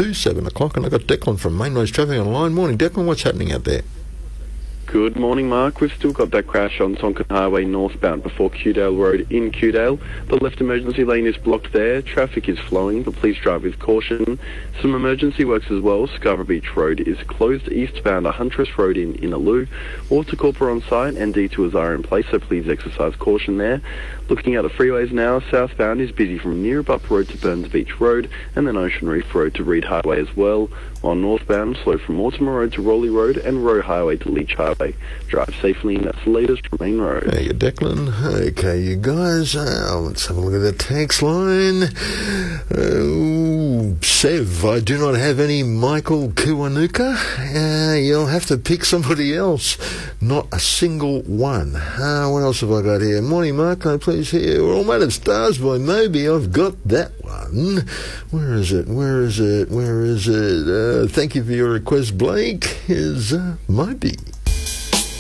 to 7 o'clock, and I've got Declan from Main Roads Traffic on the line. Morning, Declan. What's happening out there? Good morning, Mark. We've still got that crash on Tonkin Highway northbound before Kewdale Road in Kewdale. The left emergency lane is blocked there. Traffic is flowing, but please drive with caution. Some emergency works as well. Scarborough Beach Road is closed eastbound to Huntress Road in Innaloo. Water Corp are on site and detours are in place, so please exercise caution there. Looking at the freeways now, southbound is busy from Neerabup Road to Burns Beach Road and then Ocean Reef Road to Reed Highway as well. While northbound, slow from Mortimer Road to Rowley Road and Roe Highway to Leach Highway. Drive safely, and that's the latest from Main Road. There you Declan. Okay, you guys, let's have a look at the text line. Sev, I do not have any Michael Kiwanuka. You'll have to pick somebody else. Not a single one. What else have I got here? Morning, Mark. Can I please hear We're All Made of Stars by Moby? I've got that one. Where is it? Thank you for your request, Blake. Is Moby.